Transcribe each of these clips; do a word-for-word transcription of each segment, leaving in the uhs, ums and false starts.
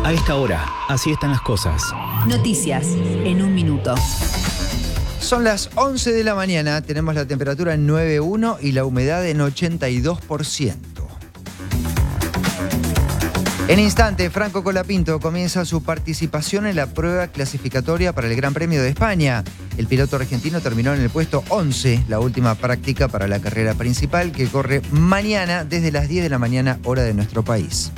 A esta hora, así están las cosas. Noticias en un minuto. Son las once de la mañana, tenemos la temperatura en nueve punto uno y la humedad en ochenta y dos por ciento. En instante, Franco Colapinto comienza su participación en la prueba clasificatoria para el Gran Premio de España. El piloto argentino terminó en el puesto once, la última práctica para la carrera principal que corre mañana desde las diez de la mañana, hora de nuestro país.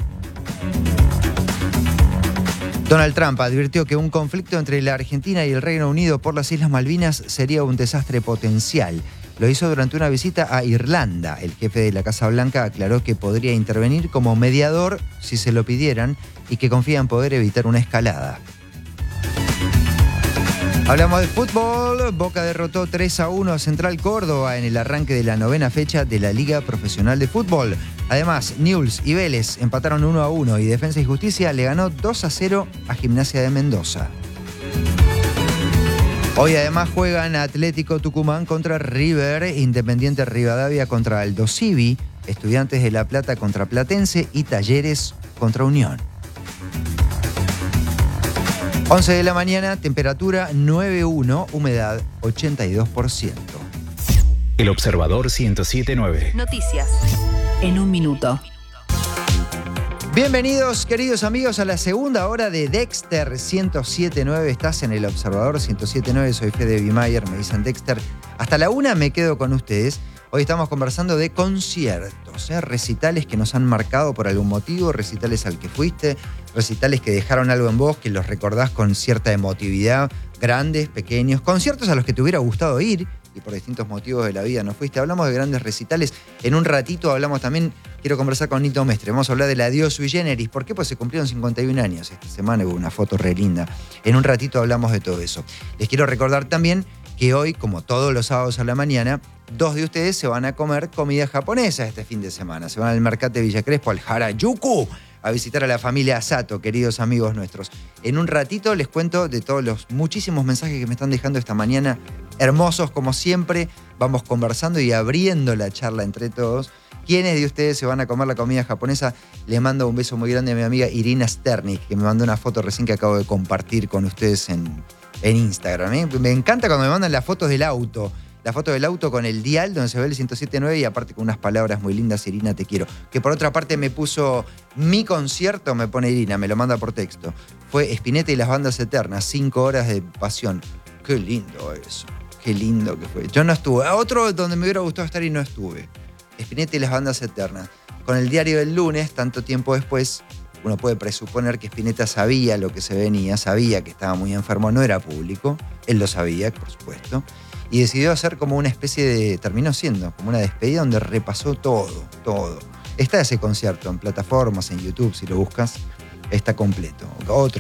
Donald Trump advirtió que un conflicto entre la Argentina y el Reino Unido por las Islas Malvinas sería un desastre potencial. Lo hizo durante una visita a Irlanda. El jefe de la Casa Blanca aclaró que podría intervenir como mediador si se lo pidieran y que confía en poder evitar una escalada. Hablamos de fútbol. Boca derrotó tres a uno a Central Córdoba en el arranque de la novena fecha de la Liga Profesional de Fútbol. Además, Newell's y Vélez empataron uno a uno y Defensa y Justicia le ganó dos a cero a Gimnasia de Mendoza. Hoy además juegan Atlético Tucumán contra River, Independiente Rivadavia contra Aldo Civi, Estudiantes de La Plata contra Platense y Talleres contra Unión. once de la mañana, temperatura nueve punto uno, humedad ochenta y dos por ciento. El Observador ciento siete punto nueve. Noticias en un minuto. Bienvenidos, queridos amigos, a la segunda hora de Dexter ciento siete punto nueve. Estás en el Observador ciento siete punto nueve. Soy Fede Bimayer, me dicen Dexter. Hasta la una me quedo con ustedes. Hoy estamos conversando de conciertos, ¿eh? recitales que nos han marcado por algún motivo, recitales al que fuiste, recitales que dejaron algo en vos, que los recordás con cierta emotividad, grandes, pequeños, conciertos a los que te hubiera gustado ir y por distintos motivos de la vida no fuiste. Hablamos de grandes recitales. En un ratito hablamos también, quiero conversar con Nito Mestre, vamos a hablar de la Adiós Sui Generis. ¿Por qué? Pues se cumplieron cincuenta y un años esta semana, hubo una foto re linda. En un ratito hablamos de todo eso. Les quiero recordar también que hoy, como todos los sábados a la mañana, dos de ustedes se van a comer comida japonesa este fin de semana. Se van al Mercate Villa Crespo, al Harajuku, a visitar a la familia Sato, queridos amigos nuestros. En un ratito les cuento de todos los muchísimos mensajes que me están dejando esta mañana, hermosos como siempre. Vamos conversando y abriendo la charla entre todos. ¿Quiénes de ustedes se van a comer la comida japonesa? Le mando un beso muy grande a mi amiga Irina Sternik, que me mandó una foto recién que acabo de compartir con ustedes en, en Instagram. ¿eh? Me encanta cuando me mandan las fotos del auto. La foto del auto con el dial donde se ve el ciento siete punto nueve y aparte con unas palabras muy lindas, Irina, te quiero. Que por otra parte me puso mi concierto, me pone Irina, me lo manda por texto. Fue Spinetta y las bandas eternas, cinco horas de pasión. Qué lindo eso, qué lindo que fue. Yo no estuve. Otro donde me hubiera gustado estar y no estuve. Spinetta y las bandas eternas. Con el diario del lunes, tanto tiempo después, uno puede presuponer que Spinetta sabía lo que se venía, sabía que estaba muy enfermo, no era público, él lo sabía, por supuesto. Y decidió hacer como una especie de, terminó siendo como una despedida donde repasó todo, todo. Está ese concierto en plataformas, en YouTube, si lo buscas, está completo. Otro